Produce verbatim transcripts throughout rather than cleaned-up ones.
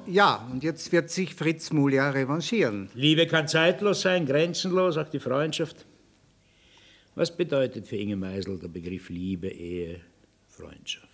Ja, und jetzt wird sich Fritz Muhl ja revanchieren. Liebe kann zeitlos sein, grenzenlos, auch die Freundschaft. Was bedeutet für Inge Meisel der Begriff Liebe, Ehe, Freundschaft?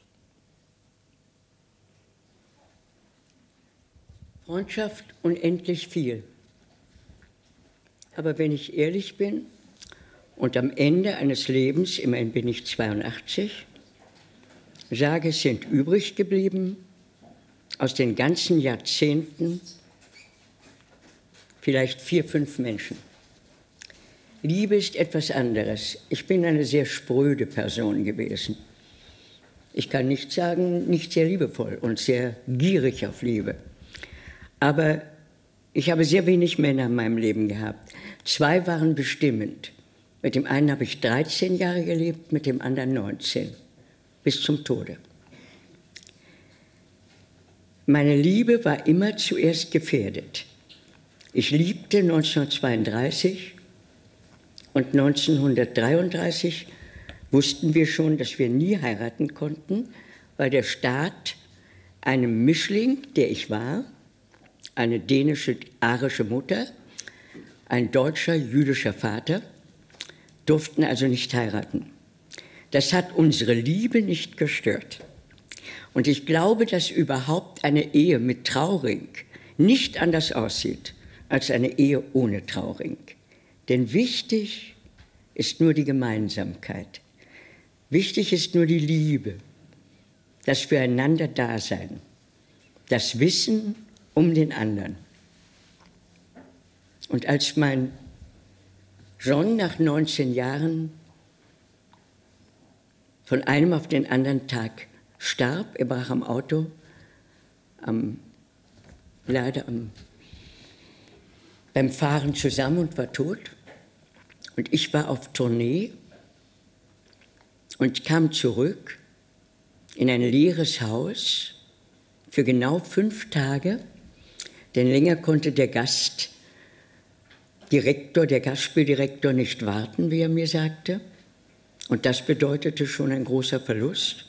Freundschaft unendlich viel. Aber wenn ich ehrlich bin und am Ende eines Lebens, immerhin bin ich zweiundachtzig, sage, es sind übrig geblieben aus den ganzen Jahrzehnten vielleicht vier, fünf Menschen. Liebe ist etwas anderes. Ich bin eine sehr spröde Person gewesen. Ich kann nicht sagen, nicht sehr liebevoll und sehr gierig auf Liebe. Aber ich habe sehr wenig Männer in meinem Leben gehabt. Zwei waren bestimmend. Mit dem einen habe ich dreizehn Jahre gelebt, mit dem anderen neunzehn. Bis zum Tode. Meine Liebe war immer zuerst gefährdet. Ich liebte neunzehnhundertzweiunddreißig und neunzehnhundertdreiunddreißig wussten wir schon, dass wir nie heiraten konnten, weil der Staat einem Mischling, der ich war, eine dänische, arische Mutter, ein deutscher, jüdischer Vater, durften also nicht heiraten. Das hat unsere Liebe nicht gestört. Und ich glaube, dass überhaupt eine Ehe mit Trauring nicht anders aussieht als eine Ehe ohne Trauring. Denn wichtig ist nur die Gemeinsamkeit. Wichtig ist nur die Liebe, das Füreinander-Dasein, das Wissen um den anderen. Und als mein John nach neunzehn Jahren von einem auf den anderen Tag starb, er brach am Auto, am, leider am, beim Fahren zusammen und war tot. Und ich war auf Tournee und kam zurück in ein leeres Haus für genau fünf Tage, denn länger konnte der Gastdirektor, der Gastspieldirektor nicht warten, wie er mir sagte. Und das bedeutete schon ein großer Verlust.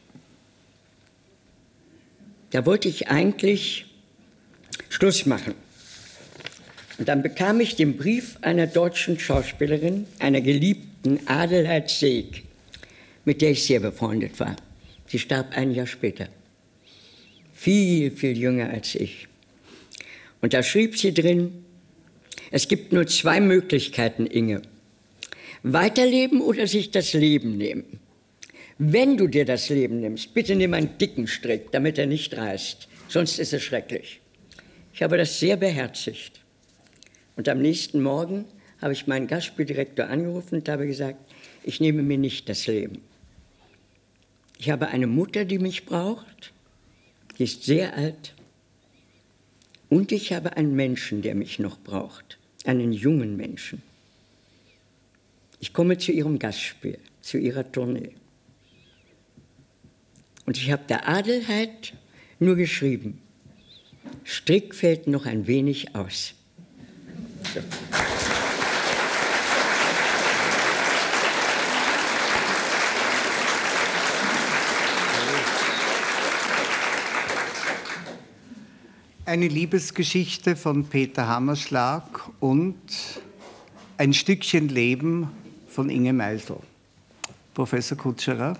Da wollte ich eigentlich Schluss machen. Und dann bekam ich den Brief einer deutschen Schauspielerin, einer geliebten Adelheid Seeg, mit der ich sehr befreundet war. Sie starb ein Jahr später. Viel, viel jünger als ich. Und da schrieb sie drin, es gibt nur zwei Möglichkeiten, Inge. Weiterleben oder sich das Leben nehmen. Wenn du dir das Leben nimmst, bitte nimm einen dicken Strick, damit er nicht reißt. Sonst ist es schrecklich. Ich habe das sehr beherzigt. Und am nächsten Morgen habe ich meinen Gastspieldirektor angerufen und habe gesagt, ich nehme mir nicht das Leben. Ich habe eine Mutter, die mich braucht, die ist sehr alt. Und ich habe einen Menschen, der mich noch braucht, einen jungen Menschen. Ich komme zu ihrem Gastspiel, zu ihrer Tournee. Und ich habe der Adelheid nur geschrieben, Strick fällt noch ein wenig aus. So. Eine Liebesgeschichte von Peter Hammerschlag und ein Stückchen Leben von Inge Meisel. Professor Kutscherer.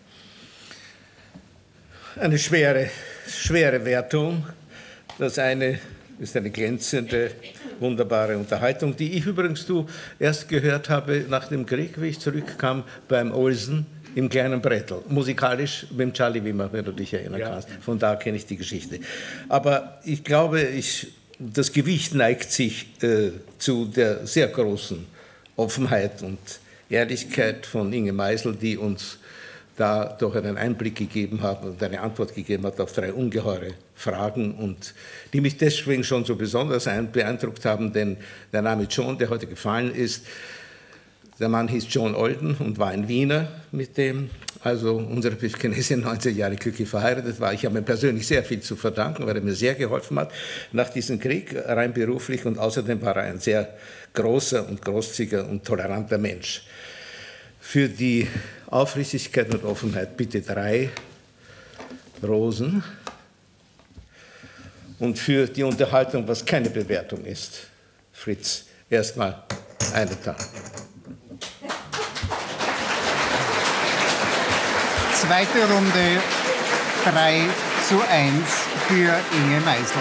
Eine schwere, schwere Wertung. Das eine ist eine glänzende, wunderbare Unterhaltung, die ich übrigens du erst gehört habe nach dem Krieg, wie ich zurückkam beim Olsen im kleinen Brettel. Musikalisch mit dem Charlie Wimmer, wenn du dich erinnern ja. kannst. Von da kenne ich die Geschichte. Aber ich glaube, ich, das Gewicht neigt sich äh, zu der sehr großen Offenheit und Ehrlichkeit von Inge Meisel, die uns da doch einen Einblick gegeben hat und eine Antwort gegeben hat auf drei ungeheure Fragen und die mich deswegen schon so besonders beeindruckt haben, denn der Name John, der heute gefallen ist, der Mann hieß John Olden und war ein Wiener, mit dem also unsere Pifkenesin neunzehn Jahre glücklich verheiratet war. Ich habe mir persönlich sehr viel zu verdanken, weil er mir sehr geholfen hat nach diesem Krieg, rein beruflich, und außerdem war er ein sehr großer und großzügiger und toleranter Mensch. Für die Aufrichtigkeit und Offenheit bitte drei Rosen. und für die Unterhaltung, was keine Bewertung ist. Fritz, erstmal eine Tat. Zweite Runde, drei zu eins für Inge Meisel.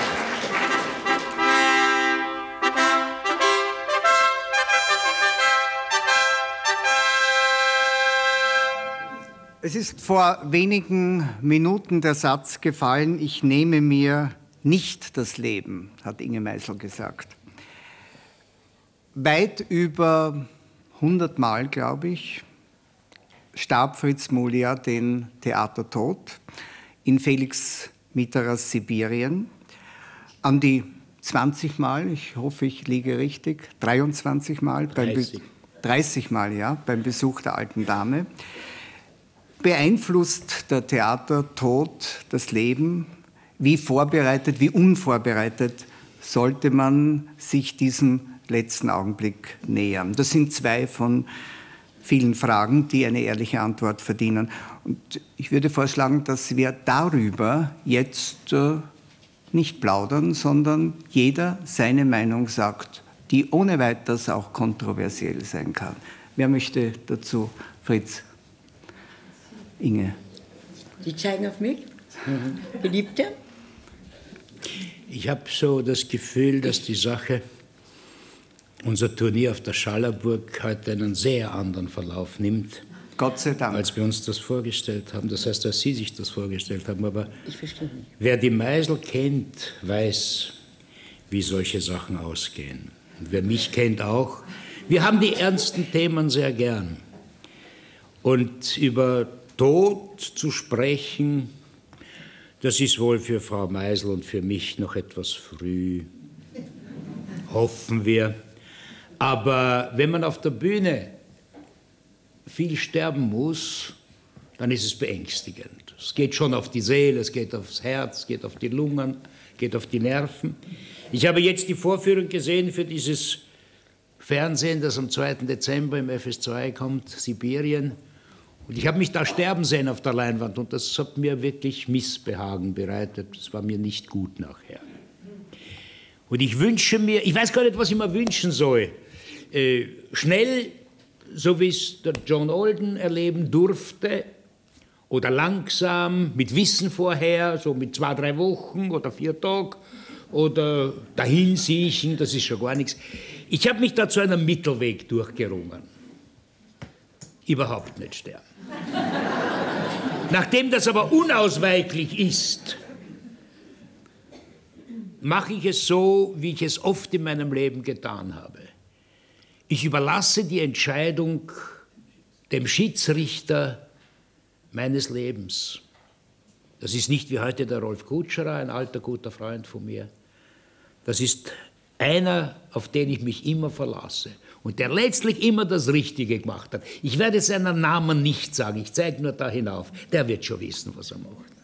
Es ist vor wenigen Minuten der Satz gefallen, ich nehme mir nicht das Leben, hat Inge Meisel gesagt. Weit über hundert Mal, glaube ich, starb Fritz Mulia den Theatertod in Felix Mitterers Sibirien. An die zwanzig Mal, ich hoffe, ich liege richtig, dreiundzwanzig Mal, dreißig. Beim dreißig Mal, ja, beim Besuch der alten Dame. Beeinflusst der Theatertod das Leben? Wie vorbereitet, wie unvorbereitet sollte man sich diesem letzten Augenblick nähern? Das sind zwei von vielen Fragen, die eine ehrliche Antwort verdienen. Und ich würde vorschlagen, dass wir darüber jetzt äh, nicht plaudern, sondern jeder seine Meinung sagt, die ohne weiteres auch kontroversiell sein kann. Wer möchte dazu? Fritz? Inge. Sie zeigen auf mich? Mhm. Geliebte? Ich habe so das Gefühl, dass die Sache, unser Turnier auf der Schallerburg, heute einen sehr anderen Verlauf nimmt. Gott sei Dank. Als wir uns das vorgestellt haben. Das heißt, als Sie sich das vorgestellt haben. Aber ich verstehe nicht. Wer die Meisel kennt, weiß, wie solche Sachen ausgehen. Und wer mich kennt auch. Wir haben die ernsten Themen sehr gern. Und über Tod zu sprechen, das ist wohl für Frau Meisel und für mich noch etwas früh. Hoffen wir. Aber wenn man auf der Bühne viel sterben muss, dann ist es beängstigend. Es geht schon auf die Seele, es geht aufs Herz, es geht auf die Lungen, geht auf die Nerven. Ich habe jetzt die Vorführung gesehen für dieses Fernsehen, das am zweiten Dezember im F S zwei kommt, Sibirien. Und ich habe mich da sterben sehen auf der Leinwand und das hat mir wirklich Missbehagen bereitet. Das war mir nicht gut nachher. Und ich wünsche mir, ich weiß gar nicht, was ich mir wünschen soll, äh, schnell, so wie es der John Alden erleben durfte, oder langsam, mit Wissen vorher, so mit zwei, drei Wochen oder vier Tagen, oder dahinsiechen, das ist schon gar nichts. Ich habe mich da zu einem Mittelweg durchgerungen. Überhaupt nicht sterben. Nachdem das aber unausweichlich ist, mache ich es so, wie ich es oft in meinem Leben getan habe. Ich überlasse die Entscheidung dem Schiedsrichter meines Lebens. Das ist nicht wie heute der Rolf Kutscherer, ein alter, guter Freund von mir. Das ist einer, auf den ich mich immer verlasse und der letztlich immer das Richtige gemacht hat. Ich werde seinen Namen nicht sagen, ich zeige nur da hinauf. Der wird schon wissen, was er macht.